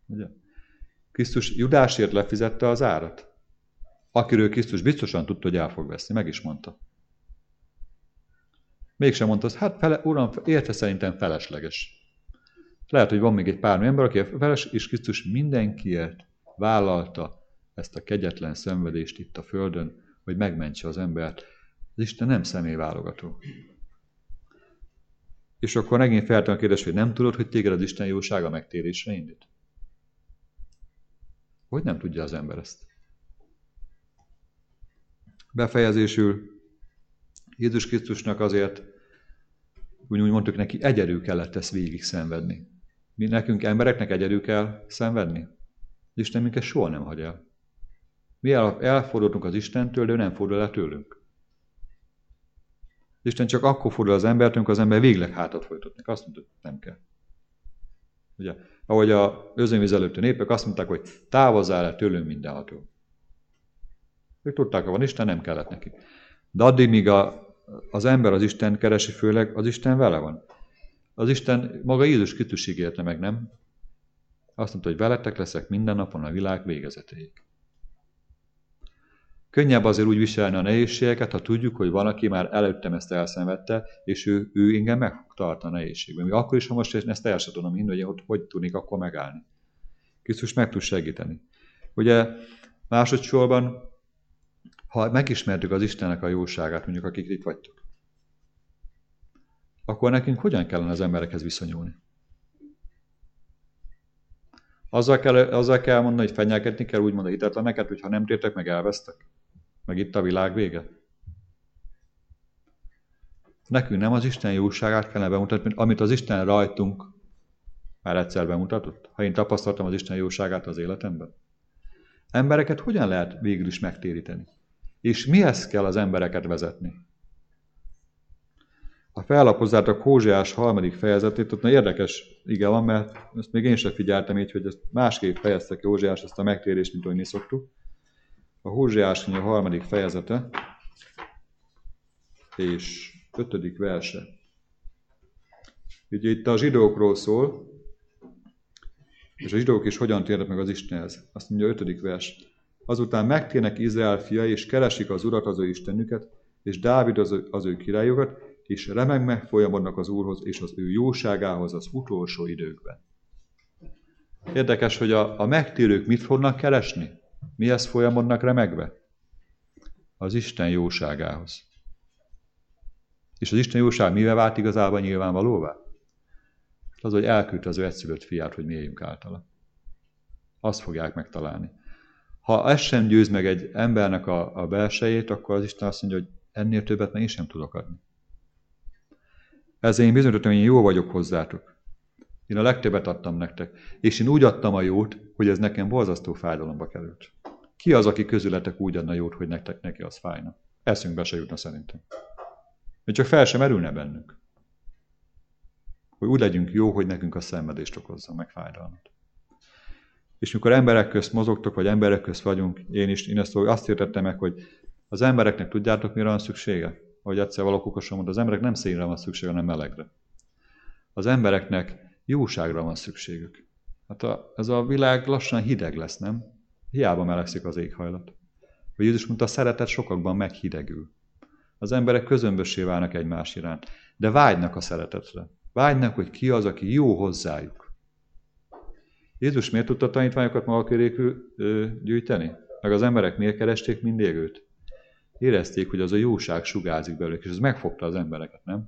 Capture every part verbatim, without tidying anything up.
Ugye? Krisztus Judásért lefizette az árat. Akiről Krisztus biztosan tudta, hogy el fog veszni, meg is mondta. Mégsem mondta azt, hát fele, uram, érte szerintem felesleges. Lehet, hogy van még egy pár ember, aki feles, és Krisztus mindenkiért vállalta ezt a kegyetlen szenvedést itt a földön, hogy megmentse az embert. Az Isten nem személyválogató. És akkor megint feltem a kérdés, hogy nem tudod, hogy téged az Isten jósága megtérésre indít? Hogy nem tudja az ember ezt? Befejezésül Jézus Krisztusnak azért, úgy, úgy mondtuk neki, egyedül kellett ezt végig szenvedni. Mi nekünk embereknek egyedül kell szenvedni? Isten minket soha nem hagy el. Mi elfordultunk az Istentől, de ő nem fordul el tőlünk. Isten csak akkor fordul az embertől, amikor az ember végleg hátat folytott. Azt mondta, hogy nem kell. Ugye, ahogy a özönvízelőttő népek azt mondták, hogy távozzál el tőlünk mindenható. Ők tudták, hogy van Isten, nem kellett neki. De addig, míg a, az ember az Isten keresi, főleg az Isten vele van. Az Isten maga Jézus Krisztus ígérte meg, nem? Azt mondta, hogy veletek leszek minden napon a világ végezetéig. Könnyebb azért úgy viselni a nehézségeket, ha tudjuk, hogy van, aki már előttem ezt elszenvedte, és ő, ő engem meg fog tartani a nehézségben. Még akkor is, ha most ezt el sem tudom hinni, hogy hogy tudnék akkor megállni. Krisztus meg tud segíteni. Ugye másodszorban, ha megismertük az Istennek a jóságát, mondjuk akik itt vagytok, akkor nekünk hogyan kellene az emberekhez viszonyulni? Azzal kell, azzal kell mondani, hogy fenyegetni kell úgymond a hitetleneket, hogy ha nem tértek meg, elvesztek? Meg itt a világ vége? Nekünk nem az Isten jóságát kellene bemutatni, amit az Isten rajtunk már egyszer bemutatott? Ha én tapasztaltam az Isten jóságát az életemben? Embereket hogyan lehet végül is megtéríteni? És mihez kell az embereket vezetni? Ha fellapozzátok Hóseás harmadik fejezetét, ott érdekes ige van, mert ezt még én sem figyeltem így, hogy ezt másképp fejezte ki Hóseás ezt a megtérést, mint ahogy mi szoktuk. A Hóseás a harmadik fejezete és ötödik verse. Ugye itt a zsidókról szól, és a zsidók is hogyan térnek meg az Istenhez. Azt mondja a ötödik vers. Azután megtérnek Izrael fiai, és keresik az Urat, az ő Istenüket, és Dávid az ő, az ő királyokat, és remegve folyamodnak az Úrhoz és az ő jóságához az utolsó időkben. Érdekes, hogy a, a megtérők mit fognak keresni? Mihez folyamodnak remegve? Az Isten jóságához. És az Isten jóság mivel vált igazából nyilvánvalóvá? Az, hogy elküldte az ő egyszülött fiát, hogy mi éljünk általa. Azt fogják megtalálni. Ha ez sem győz meg egy embernek a, a belsejét, akkor az Isten azt mondja, hogy ennél többet meg én sem tudok adni. Ezzel én bizonyítottam, hogy én jó vagyok hozzátok. Én a legtöbbet adtam nektek. És én úgy adtam a jót, hogy ez nekem borzasztó fájdalomba került. Ki az, aki közületek úgy adna jót, hogy nektek neki az fájna? Eszünkbe se jutna szerintem. Még csak fel sem merülne bennünk. Hogy úgy legyünk jó, hogy nekünk a szenvedést okozza, meg fájdalmat. És mikor emberek közt mozogtok, vagy emberek közt vagyunk, én is én ezt azt értettem meg, hogy az embereknek tudjátok, mire van szüksége? Ahogy egyszer valaki okosan mondta, az emberek nem szénre van szüksége, hanem melegre. Az embereknek jóságra van szükségük. Hát a, ez a világ lassan hideg lesz, nem? Hiába melegszik az éghajlat. Vagy Jézus mondta, a szeretet sokakban meghidegül. Az emberek közömbössé válnak egymás iránt, de vágynak a szeretetre. Vágynak, hogy ki az, aki jó hozzájuk. Jézus miért tudta a tanítványokat maga köré gyűjteni? Meg az emberek miért keresték mindig őt? Érezték, hogy az a jóság sugárzik belőlük, és ez megfogta az embereket, nem?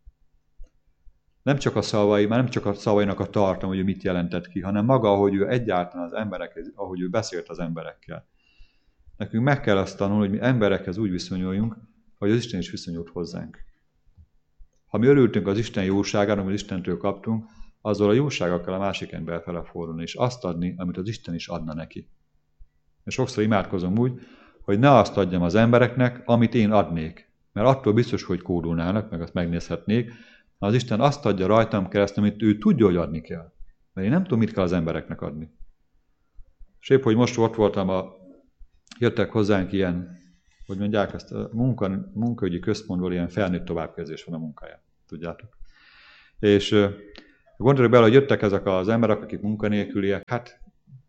Nem csak a szavai, már nem csak a szavainak a tartalma, hogy ő mit jelentett ki, hanem maga, ahogy ő egyáltalán az emberekhez, ahogy ő beszélt az emberekkel. Nekünk meg kell azt tanulni, hogy mi emberekhez úgy viszonyuljunk, hogy az Isten is viszonyult hozzánk. Ha mi örültünk az Isten jóságára, amit Istentől kaptunk, azzal a jósággal kell a másik ember fele fordulni, és azt adni, amit az Isten is adna neki. És sokszor imádkozom úgy, hogy ne azt adjam az embereknek, amit én adnék. Mert attól biztos, hogy kódulnának, meg azt megnézhetnék, az Isten azt adja rajtam keresztül, amit ő tudja, hogy adni kell. Mert én nem tudom, mit kell az embereknek adni. És épp, hogy most ott voltam, a, jöttek hozzánk ilyen, hogy mondják ezt, a munka, munkaügyi központból ilyen felnőtt továbbképzés van a munkáján. Tudjátok. És gondoljuk bele, hogy jöttek ezek az emberek, akik munkanélküliek, hát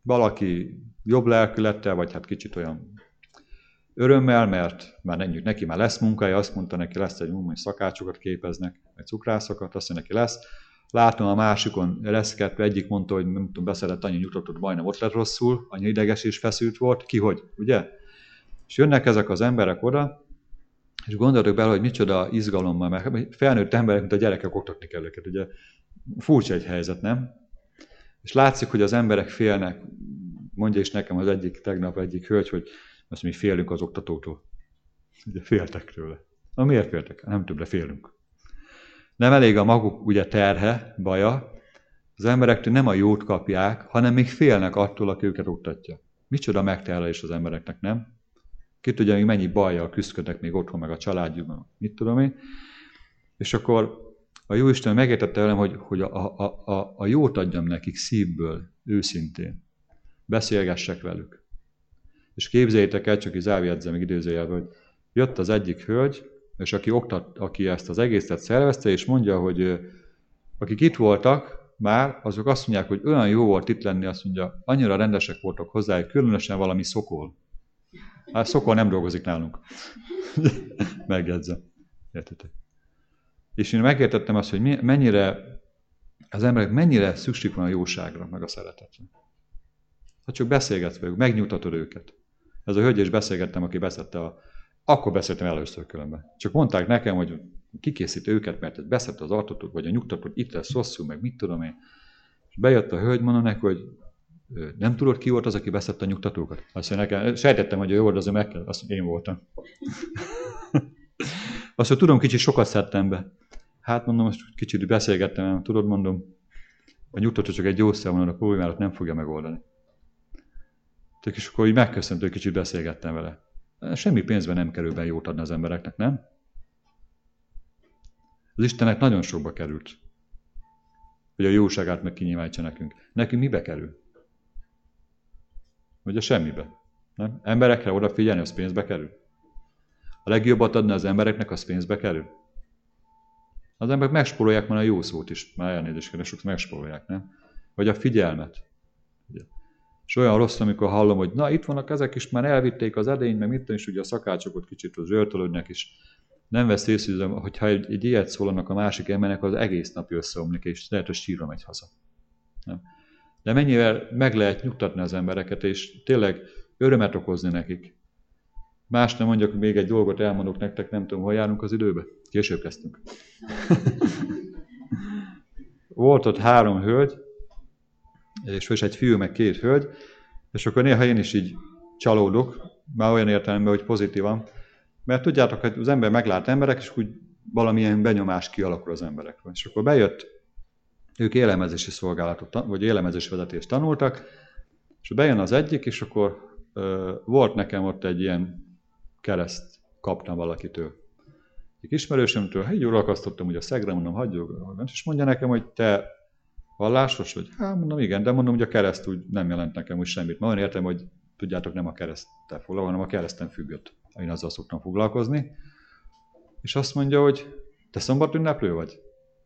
valaki jobb lelkülettel, vagy hát kicsit olyan örömmel, mert már neki, neki már lesz munkája, azt mondta neki, lesz egy hogy szakácsokat képeznek, egy cukrászokat, azt mondja, neki lesz. Látom a másikon reszketve, egyik mondta, hogy nem tudom, beszedett, annyi nyugtatott, majdnem ott lett rosszul, annyi ideges és feszült volt, ki hogy, ugye? És jönnek ezek az emberek oda, és gondoltok bele, hogy micsoda izgalommal, mert felnőtt emberek, mint a gyerekek, oktatni kell őket, ugye? Furcsa egy helyzet, nem? És látszik, hogy az emberek félnek, mondja is nekem az egyik, tegnap egyik hölgy, hogy azt mi félünk az oktatótól. Ugye féltek tőle. Na miért féltek? Nem többre félünk. Nem elég a maguk ugye terhe, baja, az emberektől nem a jót kapják, hanem még félnek attól, aki őket oktatja. Micsoda megterhelés az embereknek, nem? Ki tudja, még mennyi bajjal küzdködnek még otthon, meg a családjukban, mit tudom én. És akkor a Jóisten megértette velem, hogy, hogy a, a, a, a jót adjam nekik szívből, őszintén. Beszélgessek velük. És képzeljétek el, csak így zárjegyzem meg idézőjelbe, hogy jött az egyik hölgy, és aki, oktat, aki ezt az egészet szervezte, és mondja, hogy akik itt voltak már, azok azt mondják, hogy olyan jó volt itt lenni, azt mondja, annyira rendesek voltak hozzá, hogy különösen valami Szokol. Hát Szokol nem dolgozik nálunk. Megjegyzem. Értitek? És én megértettem azt, hogy mennyire, az emberek mennyire szükség van a jóságra, meg a szeretetre. Ha csak beszélgetsz velük, megnyugtatod őket. Ez a hölgy is beszélgettem, aki beszedte a... Akkor beszéltem először különben. Csak mondták nekem, hogy kikészít őket, mert ez beszedte az artotot, vagy a nyugtatót, itt lesz rosszul, meg mit tudom én. És bejött a hölgy, mondom neki, hogy nem tudod, ki volt az, aki beszedte a nyugtatókat? Azt mondja nekem, sejtettem, hogy ő volt, azért meg kell. Azt mondja, én voltam. Azt mondja, tudom, kicsit sokat szedtem be. Hát mondom, most kicsit beszélgettem, tudod, mondom, a nyugtató csak egy gyógyszer, mondom, a problémárat nem fogja megoldani. És akkor így megköszönt, hogy kicsit beszélgettem vele. Semmi pénzben nem kerül be jót adni az embereknek, nem? Az Istennek nagyon sokba került, hogy a jóságát meg kinyilvánítsa nekünk. Nekünk mibe kerül? Ugye semmibe. Nem? Emberekre odafigyelni, az pénzbe kerül. A legjobbat adni az embereknek, az pénzbe kerül. Az emberek megspórolják már a jó szót is, már elnézést kell, sokszor megspórolják, nem? Vagy a figyelmet. Ugye? És olyan rossz, amikor hallom, hogy na, itt vannak ezek is, már elvitték az edényt, meg mit és ugye a szakácsok ott kicsit zsörtölődnek is. Nem vesz észre, hogyha egy, egy ilyet szólanak a másik embernek, az egész nap összeomlik, és lehet, hogy sírva megy haza. Nem? De mennyivel meg lehet nyugtatni az embereket, és tényleg örömet okozni nekik. Más nem mondjak, még egy dolgot elmondok nektek, nem tudom, hol járunk az időbe. Később kezdtünk. Volt ott három hölgy, és egy fiú, meg két hölgy, és akkor néha én is így csalódok, már olyan értelemben, hogy pozitívan, mert tudjátok, hogy az ember meglát emberek, és úgy valamilyen benyomás kialakul az emberekről. És akkor bejött, ők élelmezési szolgálatot, vagy élelmezési vezetést tanultak, és bejön az egyik, és akkor uh, volt nekem ott egy ilyen kereszt, kaptam valakitől. Egy ismerősömtől, hát így rakasztottam ugye a szegre, mondom, hagyjuk, és mondja nekem, hogy te vallásos vagy? Hát mondom, igen, de mondom, hogy a kereszt úgy nem jelent nekem úgy semmit. Ma olyan értem, hogy tudjátok, nem a kereszttel foglalkozom, hanem a kereszten függött. Én azzal szoktam foglalkozni. És azt mondja, hogy te szombatünneplő vagy?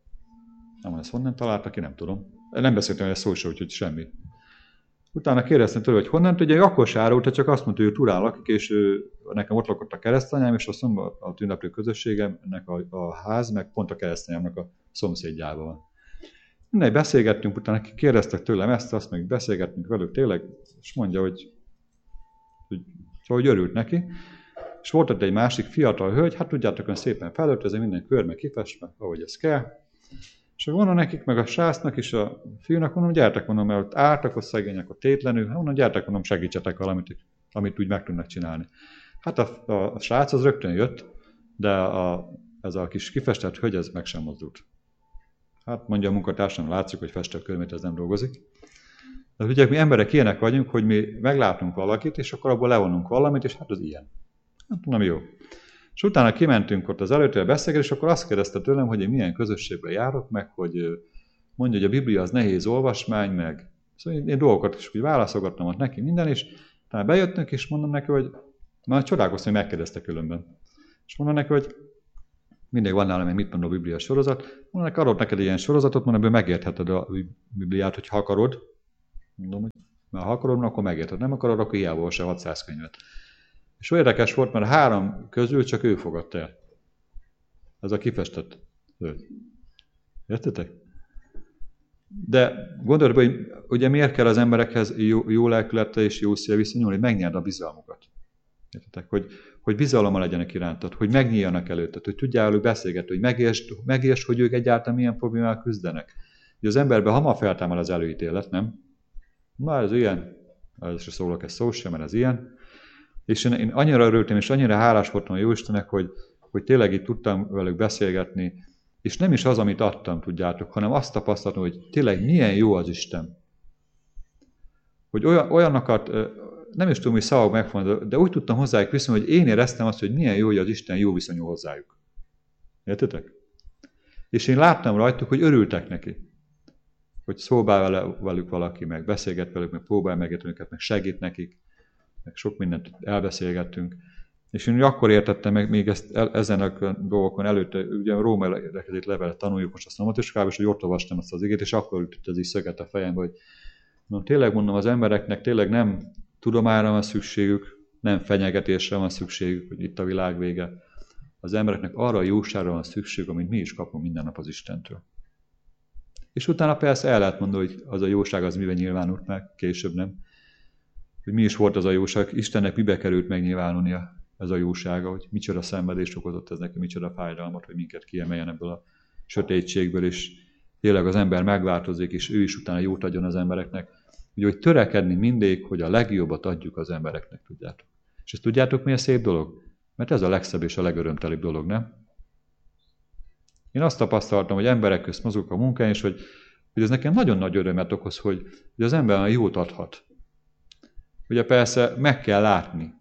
Nem, ezt honnan találta ki, nem tudom. Nem beszéltem el szó se, úgyhogy semmi. Utána kérdeztem tőle, hogy honnan tudja, hogy akkor se árulta, csak azt mondta, hogy ő Turán lakik, és ő, nekem ott lakott a keresztanyám, és a szombat ünneplő közösségemnek a, a ház, meg pont a keresztanyámnak a szomszédjában van. Mindegy, beszélgettünk, utána kérdeztek tőlem ezt, azt meg beszélgettünk velük tényleg, és mondja, hogy, hogy, szóval, hogy örült neki. És volt ott egy másik fiatal hölgy, hát tudjátok, hogy szépen felöltözve, minden körbe kifestve, ahogy ez kell. És akkor mondom nekik, meg a sásznak és a fiúnak, mondom, gyertek, mondom, mert ott álltak, ott szegények, ott tétlenül, mondom, gyertek, mondom, segítsetek valamit, amit úgy meg tudnak csinálni. Hát a, a, a srác az rögtön jött, de a, ez a kis kifestett hölgy, ez meg sem mozdult. Hát mondja a munkatársam, látszik, hogy festőkörmét ez nem dolgozik. De ugye mi emberek ilyenek vagyunk, hogy mi meglátunk valakit, és akkor abból levonunk valamit, és hát az ilyen. Hát mondom, jó. És utána kimentünk ott az előtérbe beszélgetni, és akkor azt kérdezte tőlem, hogy én milyen közösségben járok, meg hogy mondja, hogy a Biblia az nehéz olvasmány, meg szóval én, én dolgokat is úgy válaszolgattam ott neki minden, és talán bejöttünk, és mondom neki, hogy már csodálkoztam, hogy megkérdezte különben. És mondom neki, hogy mindig van nálam egy mit mondó Biblia sorozat, mondom neki, adott neked ilyen sorozatot, mondom, ebből megértheted a Bibliát, hogyha akarod. Mondom, hogy Mert ha akarod, akkor megérted. Nem akarod, akkor hiába se hatszáz könyvet. És olyan érdekes volt, mert a három közül csak ő fogadta el. Ez a kifestett zöld. Értitek? De gondolj, hogy ugye miért kell az emberekhez jó, jó lelkülettel és jó szíve viszonyulni, hogy megnyerd a bizalmukat. Értitek? Hogy, hogy bizalommal legyenek irántad, hogy megnyíljanak előtted, hogy tudjál velük beszélgetni, hogy megértsd, megértsd, hogy ők egyáltalán milyen problémával küzdenek. Ugye az emberben hamar feltámad az előítélet, nem? Na ez ilyen, ez se szólok, ez szó sem, mert ez ilyen. És én, én annyira örültem, és annyira hálás voltam a Jóistennek, hogy, hogy tényleg itt tudtam velük beszélgetni, és nem is az, amit adtam, tudjátok, hanem azt tapasztaltam, hogy tényleg milyen jó az Isten. Hogy olyan, olyanokat, nem is tudom, hogy szavak megfogni, de úgy tudtam hozzájuk viszonyulni, hogy én éreztem azt, hogy milyen jó, hogy az Isten jó viszonyul hozzájuk. Értitek? És én láttam rajtuk, hogy örültek neki. Hogy szólbál velük valaki, meg beszélget velük, meg próbál megérteni őket, meg segít nekik, meg sok mindent elbeszélgettünk. És én akkor értettem meg még ezt, ezen a dolgokon előtte, ugye a Róma érdekezett levelet tanuljuk most a szombatiskába, és hogy ott olvastam azt az igét, és akkor ütött ez is szöget a fejembe, hogy no, tényleg mondom, az embereknek tényleg nem tudományra van szükségük, nem fenyegetésre van szükségük, hogy itt a világ vége. Az embereknek arra a jóságra van szükség, amit mi is kapunk minden nap az Istentől. És utána persze el lehet mondani, hogy az a jóság az miben nyilvánult meg, később nem. Hogy mi is volt az a jóság, Istennek mibe került megnyilvánulnia ez a jósága, hogy micsoda szenvedést okozott ez neki, micsoda fájdalmat, hogy minket kiemeljen ebből a sötétségből, és tényleg az ember megváltozik, és ő is utána jót adjon az embereknek. Ugye, hogy törekedni mindig, hogy a legjobbat adjuk az embereknek, tudjátok. És ezt tudjátok, mi a szép dolog? Mert ez a legszebb és a legörömtelibb dolog, nem? Én azt tapasztaltam, hogy emberek közt mozgok a munkán, és hogy, hogy ez nekem nagyon nagy örömet okoz, hogy, hogy az ember jót adhat. Ugye persze meg kell látni.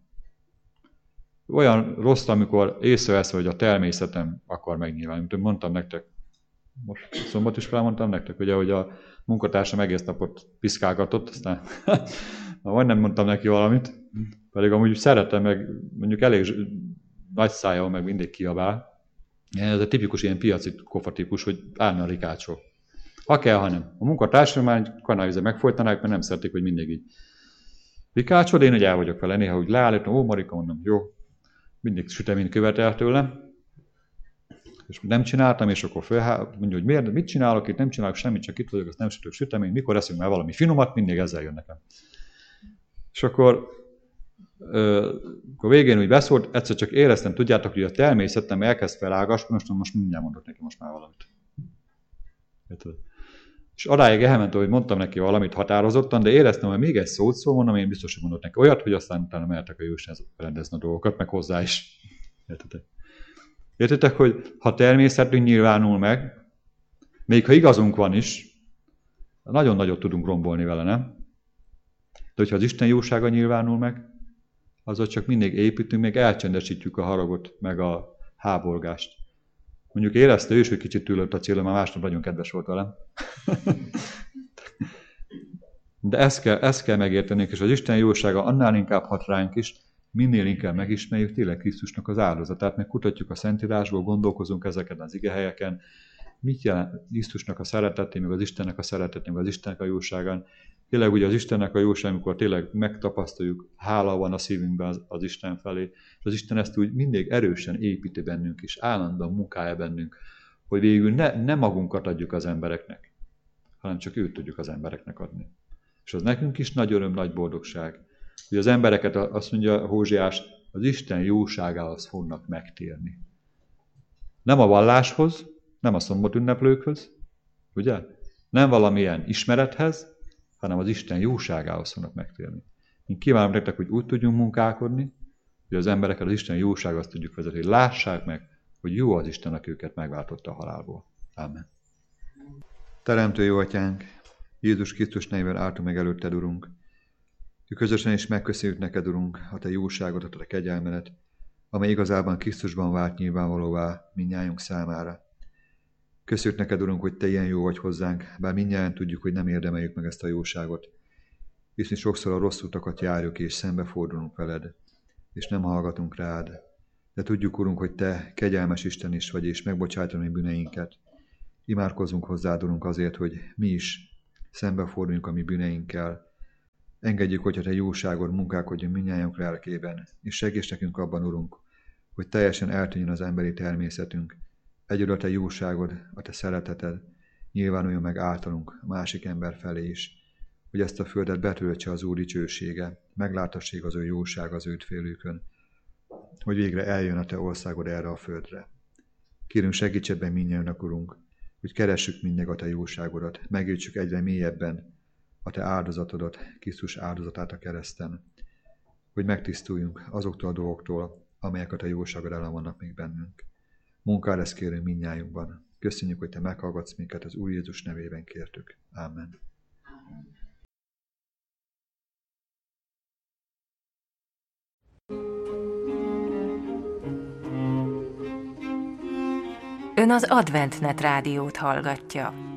Olyan rossz, amikor észrevesz, hogy a természetem akar megnyilvánulni. Mint mondtam nektek, most szombat is felmondtam nektek, ugye, hogy a munkatársam egész napot piszkálgatott, aztán majdnem mondtam neki valamit, pedig amúgy szeretem, meg mondjuk elég nagy szájjal meg mindig kiabál. Ez egy tipikus ilyen piaci kofatípus, hogy állna a rikácsol. Ha kell, ha nem. A munkatársam már kanálvize megfojtanák, mert nem szeretik, hogy mindig így rikácsol, én hogy el vagyok vele, néha úgy leállítom, ó Marika, mondom, jó, mindig süteményt követel tőlem, és nem csináltam, és akkor fölhá, mondja, hogy miért, mit csinálok itt, nem csinálok semmit, csak itt vagyok, azt nem sütök süteményt, mikor eszünk már valami finomat, mindig ezzel jön nekem. És akkor, ö, akkor végén úgy beszólt, egyszer csak éreztem, tudjátok, hogy a természetem elkezd felágaskodni, most, most mindjárt mondok neki most már valamit. És adáig elment, hogy mondtam neki valamit határozottan, de éreztem, hogy még egy szót szól, mondom, én biztos, hogy mondott neki olyat, hogy aztán utána mehetek a Jóistenhez rendezni a dolgokat, meg hozzá is. Értitek? Értitek, hogy ha természetünk nyilvánul meg, még ha igazunk van is, nagyon nagyot tudunk rombolni vele, nem? De hogyha az Isten jósága nyilvánul meg, azzal csak mindig építünk, még elcsendesítjük a haragot, meg a háborgást. Mondjuk érezte ő is, hogy kicsit tűlött a célom, már másnap nagyon kedves volt velem. De ezt kell, ezt kell megértenünk, és az Isten jósága annál inkább hat ránk is, minél inkább megismerjük tényleg Krisztusnak az áldozatát, meg kutatjuk a Szentírásból, gondolkozunk ezeken az igehelyeken, mit jelent Krisztusnak a szeretetén, meg az Istennek a szeretetén, meg az Istennek a jóságán. Tényleg ugye az Istennek a jóság, amikor tényleg megtapasztaljuk, hála van a szívünkben az, az Isten felé, és az Isten ezt úgy mindig erősen építi bennünk, és állandóan munkálja bennünk, hogy végül ne, ne magunkat adjuk az embereknek, hanem csak őt tudjuk az embereknek adni. És az nekünk is nagy öröm, nagy boldogság, hogy az embereket, azt mondja Hózsiás, az Isten jóságához fognak megtérni. Nem a valláshoz, nem a szombatünneplőkhöz, ugye? Nem valamilyen ismerethez, hanem az Isten jóságához fognak megtérni. Én kívánom nektek, hogy úgy tudjunk munkálkodni, hogy az embereket az Isten jóságához tudjuk vezetni, hogy lássák meg, hogy jó az Isten, aki őket megváltotta a halálból. Amen. Teremtő jó atyánk, Jézus Krisztus nevében álltunk meg előtted, Urunk. Közösen is megköszönjük neked, Urunk, a te jóságodat, a te kegyelmedet, amely igazában Krisztusban vált nyilvánvalóvá mindnyájunk számára. Köszönjük neked, Urunk, hogy te ilyen jó vagy hozzánk, bár mindnyáján tudjuk, hogy nem érdemeljük meg ezt a jóságot. Hiszen sokszor a rossz utakat járjuk, és szembefordulunk veled, és nem hallgatunk rád. De tudjuk, Urunk, hogy te kegyelmes Isten is vagy, és megbocsájtani bűneinket. Imádkozzunk hozzád, Urunk, azért, hogy mi is szembeforduljunk a mi bűneinkkel, Engedjük, hogy a Te jóságod munkálkodjon mindnyájunk lelkében, és segíts nekünk abban, Urunk, hogy teljesen eltűnjön az emberi természetünk, egyedül a Te jóságod, a Te szereteted nyilvánuljon meg általunk a másik ember felé is, hogy ezt a földet betöltse az Úr dicsősége, meglátassék az ő jóság az őt félőkön, hogy végre eljön a Te országod erre a földre. Kérünk, segíts ebben mindnyájunknak, Urunk, hogy keressük mindig a Te jóságodat, megértsük egyre mélyebben a Te áldozatodat, Krisztus áldozatát a kereszten, hogy megtisztuljunk azoktól a dolgoktól, amelyek a Te jóságod ellen vannak még bennünk. Munkára ezt kérünk mindnyájunkban. Köszönjük, hogy Te meghallgatsz minket, az Úr Jézus nevében kértük. Ámen. Ön az AdventNet rádiót hallgatja.